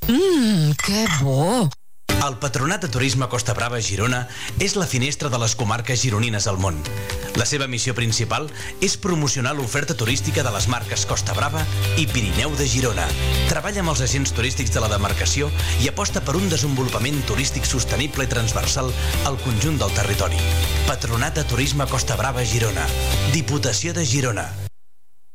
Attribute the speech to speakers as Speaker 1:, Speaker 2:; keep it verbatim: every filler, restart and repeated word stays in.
Speaker 1: Mmm, que bo!
Speaker 2: El Patronat de Turisme Costa Brava Girona és la finestra de les comarques gironines al món. La seva missió principal és promocionar l'oferta turística de les marques Costa Brava i Pirineu de Girona. Treballa amb els agents turístics de la demarcació i aposta per un desenvolupament turístic sostenible i transversal al conjunt del territori. Patronat de Turisme Costa Brava Girona. Diputació de Girona.